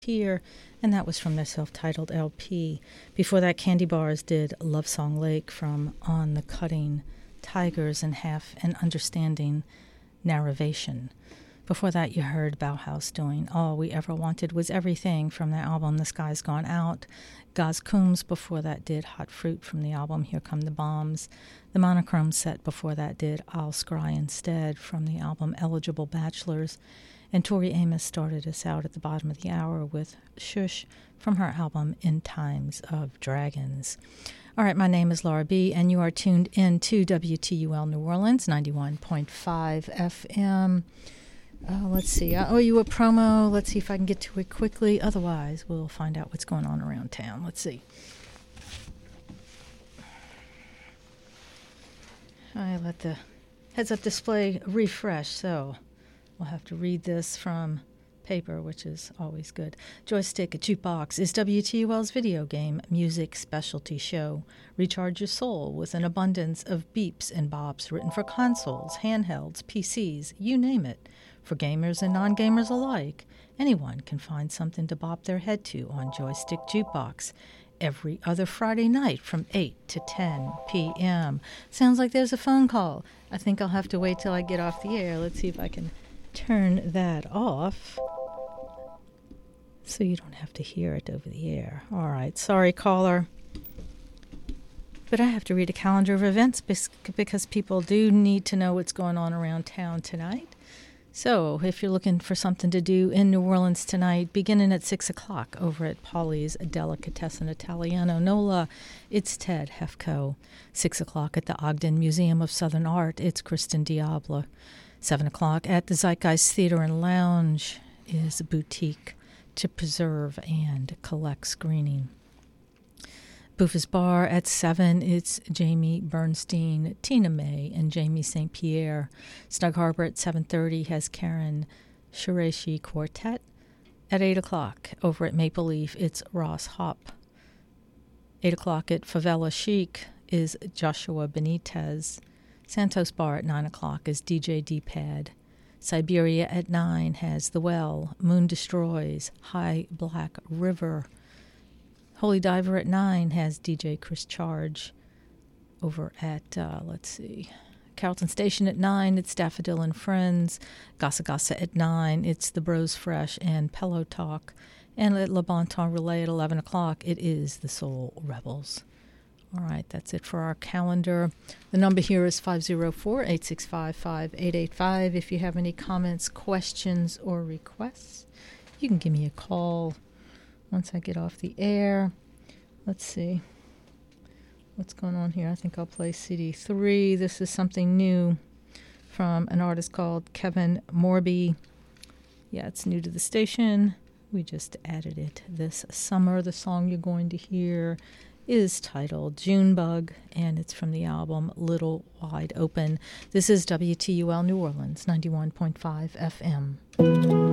here, and that was from their self-titled LP. Before that, Candy Bars did Love Song Lake from On the Cutting, Tigers and Half an Understanding Narration. Before that, you heard Bauhaus doing All We Ever Wanted Was Everything from their album The Sky's Gone Out. Gaz Coombs before that did Hot Fruit from the album Here Come the Bombs. The Monochrome Set before that did I'll Scry Instead from the album Eligible Bachelors. And Tori Amos started us out at the bottom of the hour with Shush from her album In Times of Dragons. All right, my name is Laura B., and you are tuned in to WTUL New Orleans, 91.5 FM. Let's see. I owe you a promo. Let's see if I can get to it quickly. Otherwise, we'll find out what's going on around town. Let's see. I let the heads-up display refresh, so we'll have to read this from paper, which is always good. Joystick Jukebox is WTUL's video game music specialty show. Recharge your soul with an abundance of beeps and bops written for consoles, handhelds, PCs, you name it. For gamers and non-gamers alike, anyone can find something to bop their head to on Joystick Jukebox every other Friday night from 8 to 10 p.m. Sounds like there's a phone call. I think I'll have to wait till I get off the air. Let's see if I can turn that off so you don't have to hear it over the air. All right, sorry, caller. But I have to read a calendar of events because people do need to know what's going on around town tonight. So if you're looking for something to do in New Orleans tonight, beginning at 6 o'clock over at Polly's Delicatessen Italiano Nola, it's Ted Hefko. 6 o'clock at the Ogden Museum of Southern Art, it's Kristen Diablo. 7 o'clock at the Zeitgeist Theater and Lounge is a boutique to preserve and collect screening. Buffa's Bar at 7, it's Jamie Bernstein, Tina May, and Jamie St. Pierre. Snug Harbor at 7:30 has Karen Shiraishi Quartet. At 8 o'clock over at Maple Leaf, it's Ross Hop. 8 o'clock at Favela Chic is Joshua Benitez. Santos Bar at 9 o'clock is DJ D-Pad. Siberia at 9 has The Well, Moon Destroys, High Black River. Holy Diver at 9 has DJ Chris Charge. Over at, Carrollton Station at 9, it's Daffodil and Friends. Gassa Gassa at 9, it's The Bros Fresh and Pillow Talk. And at Le Bon Temps Relay at 11 o'clock, it is The Soul Rebels. All right, that's it for our calendar. The number here is 504-865-5885. If you have any comments, questions, or requests, you can give me a call once I get off the air. Let's see what's going on here. I think I'll play CD3. This is something new from an artist called Kevin Morby. Yeah, it's new to the station. We just added it this summer. The song you're going to hear is titled Junebug, and it's from the album Little Wide Open. This is WTUL New Orleans, 91.5 FM.